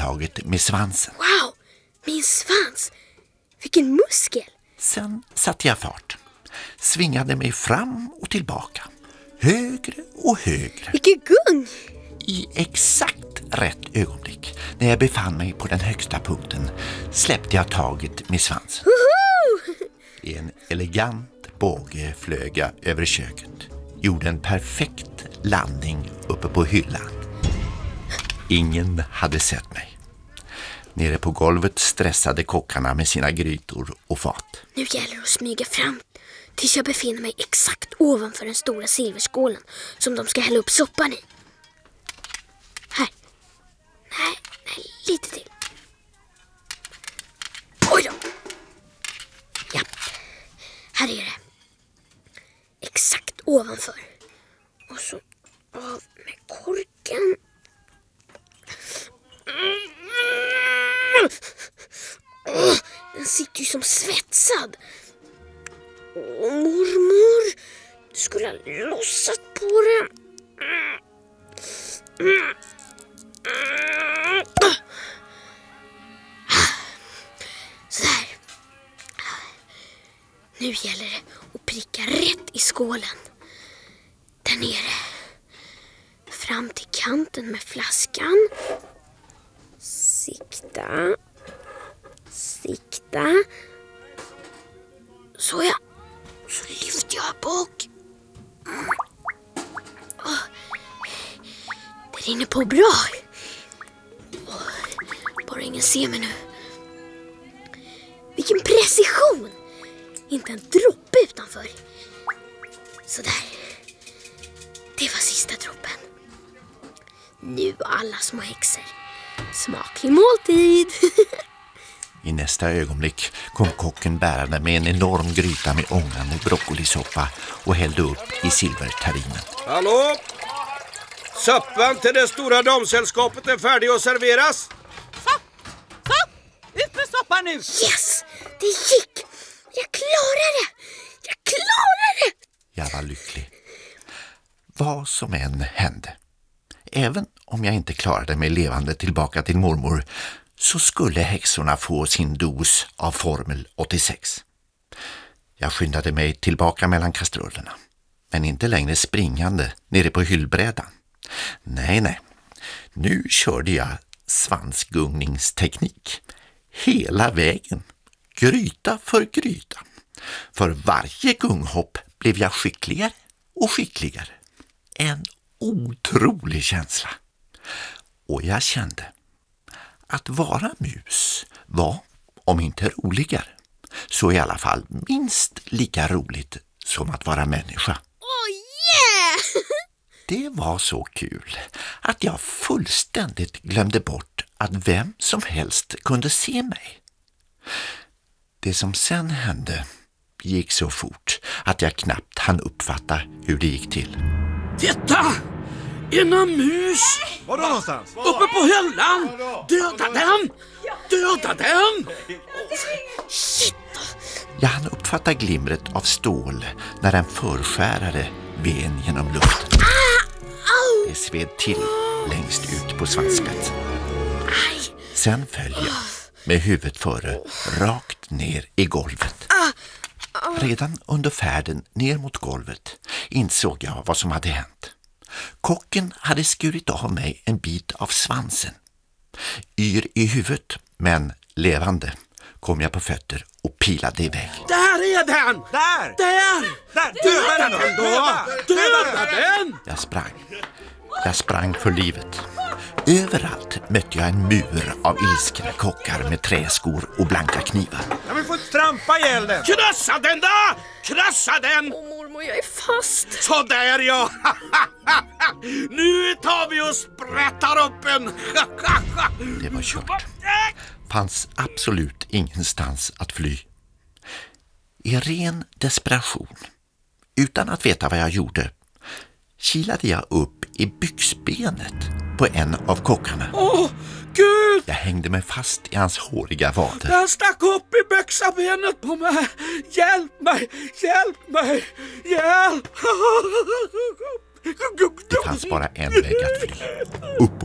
taget med svansen. Wow, min svans! Vilken muskel! Sen satte jag fart. Svingade mig fram och tillbaka. Högre och högre. Vilken gung! I exakt rätt ögonblick, när jag befann mig på den högsta punkten, släppte jag taget med svansen. I en elegant båge flög jag över köket. Gjorde en perfekt landning uppe på hyllan. Ingen hade sett mig. Nere på golvet stressade kockarna med sina grytor och fat. Nu gäller det att smyga fram tills jag befinner mig exakt ovanför den stora silverskålen som de ska hälla upp soppan i. Här. Nej, lite till. Oj då. Ja, här är det. Exakt ovanför. Och så av med korken. Den sitter ju som svetsad. Mormor, du skulle ha lossat på den. Så där. Nu gäller det att pricka rätt i skålen. Där nere. Fram till kanten med flaskan. Sikta. Så ja. Så lyfter jag bak. Det rinner på bra. Bara ingen ser mig nu. Vilken precision. Inte en droppe utanför. Så där. Det var sista droppen. Nu alla små häxor. Smaklig måltid. I nästa ögonblick kom kocken bärande med en enorm gryta med ångande broccolisoppa och hällde upp i silverterrinen. Hallå? Soppan till det stora damsällskapet är färdig att serveras. Så! Ut med soppan nu! Yes! Det gick! Jag klarade det! Jag var lycklig. Vad som än hände. Även om jag inte klarade mig levande tillbaka till mormor, så skulle häxorna få sin dos av formel 86. Jag skyndade mig tillbaka mellan kastrullerna, men inte längre springande nere på hyllbrädan. Nej. Nu körde jag svansgungningsteknik. Hela vägen. Gryta för gryta. För varje gunghopp blev jag skickligare och skickligare. En otrolig känsla. Och jag kände att vara mus var, om inte roligare, så i alla fall minst lika roligt som att vara människa. Oh yeah! Det var så kul att jag fullständigt glömde bort att vem som helst kunde se mig. Det som sen hände gick så fort att jag knappt hann uppfatta hur det gick till. Titta! Ena mus! Var då någonstans? Uppe på hyllan! Döda den! Shit! Jag hann uppfatta glimret av stål när en förskärare ven genom luften. Det sved till längst ut på svansspetsen. Sen föll jag med huvudet före rakt ner i golvet. Redan under färden ner mot golvet insåg jag vad som hade hänt. Kocken hade skurit av mig en bit av svansen. Yr i huvudet, men levande, kom jag på fötter och pilade iväg. Där är den! Där! Döda den då! Döda den! Jag sprang för livet. Överallt mötte jag en mur av ilskna kockar med träskor och blanka knivar. Ja, men får trampa ihjäl den! Krossa den då! Krossa den! Åh, mormor, jag är fast. Så där ja! Nu tar vi och sprättar upp en! Det var kört. Fanns absolut ingenstans att fly. I ren desperation, utan att veta vad jag gjorde, kilade jag upp i byxbenet på en av kockarna. Åh, Gud! Jag hängde mig fast i hans håriga vader. Den stack upp i byxabenet på mig! Hjälp mig! Hjälp! Det fanns bara en väg att fly. Upp